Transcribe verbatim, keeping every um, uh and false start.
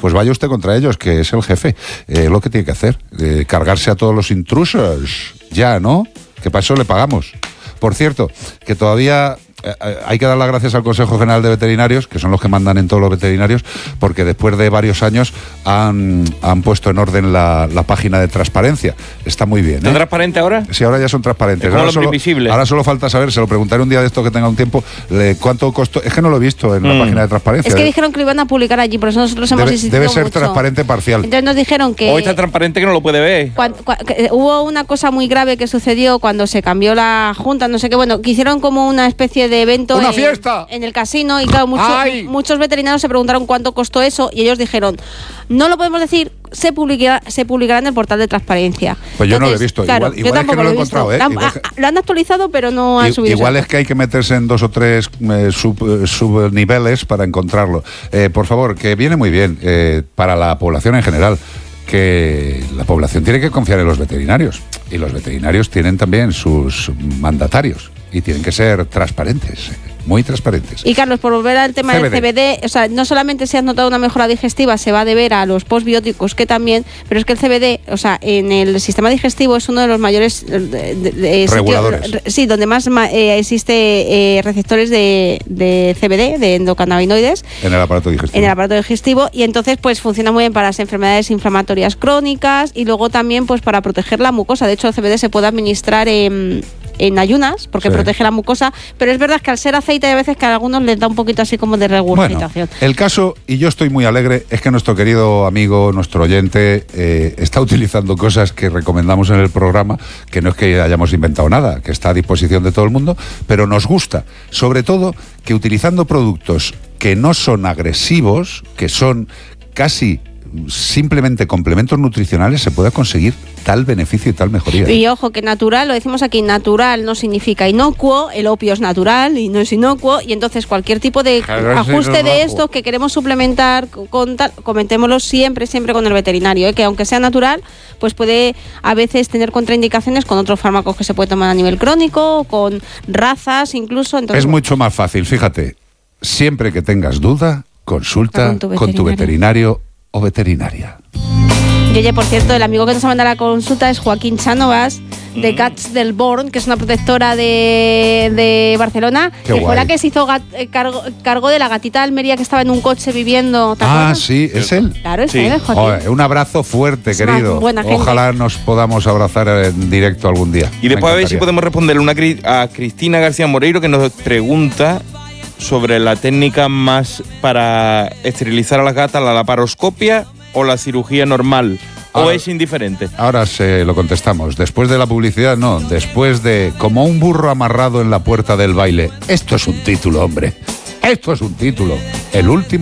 pues vaya usted contra ellos, que es el jefe. Eh, lo que tiene que hacer, eh, cargarse a todos los intrusos. Ya, ¿no? Que para eso le pagamos. Por cierto, que todavía eh, hay que dar las gracias al Consejo General de Veterinarios, que son los que mandan en todos los veterinarios, porque después de varios años han, han puesto en orden la, la página de transparencia. Está muy bien, ¿eh? ¿Está transparente ahora? Sí, ahora ya son transparentes. Es como ahora, lo solo, previsible. ahora solo falta saber, se lo preguntaré un día de esto que tenga un tiempo, le, cuánto costó. Es que no lo he visto en la Mm. página de transparencia. Es que dijeron que lo iban a publicar allí, por eso nosotros hemos Debe, insistido debe ser mucho. transparente parcial. Entonces nos dijeron que... Hoy está transparente que no lo puede ver. Cuando, cua- que, eh, hubo una cosa muy grave que sucedió cuando se cambió la junta, no sé qué, bueno, que hicieron como una especie de evento ¡Una en, fiesta! en el casino y claro, mucho- ¡Ay! muchos veterinarios se preguntaron cuánto costó eso y ellos dijeron, no lo podemos decir, se publicará, se publicará en el portal de transparencia. Pues yo no lo he Entonces, visto. claro, Igual- yo igual es que tampoco no lo he he visto. encontrado, ¿eh? Han- Igual que- ah, lo han actualizado, pero no han I- subido. Igual eso. es que hay que meterse en dos o tres eh, sub, subniveles para encontrarlo. Eh, por favor, que viene muy bien eh, para la población en general, que la población tiene que confiar en los veterinarios y los veterinarios tienen también sus mandatarios y tienen que ser transparentes, muy transparentes. Y Carlos, por volver al tema C B D. del C B D, o sea, no solamente se ha notado una mejora digestiva, se va a deber a los postbióticos que también, pero es que el C B D, o sea, en el sistema digestivo es uno de los mayores eh, de- de- de- Reguladores. sitios- re- sí, donde más ma- eh, existe eh, receptores de, de C B D, de endocannabinoides, En el aparato digestivo. en el aparato digestivo, y entonces pues funciona muy bien para las enfermedades inflamatorias crónicas y luego también pues para proteger la mucosa. De hecho, el C B D se puede administrar en, en ayunas porque Sí. protege la mucosa, pero es verdad que al ser aceite hay veces que a algunos les da un poquito así como de Bueno, regurgitación. el caso, y yo estoy muy alegre, es que nuestro querido amigo, nuestro oyente, eh, está utilizando cosas que recomendamos en el programa, que no es que hayamos inventado nada, que está a disposición de todo el mundo, pero nos gusta, sobre todo, que utilizando productos que no son agresivos, que son casi simplemente complementos nutricionales, se pueda conseguir tal beneficio y tal mejoría. Y ojo, que natural, lo decimos aquí, natural no significa inocuo, el opio es natural y no es inocuo, y entonces cualquier tipo de Claro, es ajuste de inocuo. estos que queremos suplementar con tal, comentémoslo siempre, siempre con el veterinario, ¿eh? Que aunque sea natural, pues puede a veces tener contraindicaciones con otros fármacos que se puede tomar a nivel crónico, con razas incluso. Entonces, Es mucho más fácil, fíjate, siempre que tengas duda, consulta Con tu con tu veterinario o veterinaria. Y oye, por cierto, el amigo que nos ha mandado la consulta es Joaquín Chánovas, de Cats del Born, que es una protectora de, de Barcelona, Qué que fue guay. la que se hizo gat- eh, cargo, cargo de la gatita de Almería que estaba en un coche viviendo. ¿te Ah, acuerdas? sí, es él. Claro, es Sí. él, Joaquín. Joder, un abrazo fuerte, Es una querido. buena gente. Ojalá nos podamos abrazar en directo algún día. Y Me después a ver si encantaría. podemos responderle una cri- a Cristina García Moreiro, que nos pregunta sobre la técnica más para esterilizar a las gatas, la laparoscopia o la cirugía normal. ¿O Ahora- es indiferente? Ahora se lo contestamos. Después de la publicidad, no. Después de como un burro amarrado en la puerta del baile. Esto es un título, hombre. Esto es un título. El último.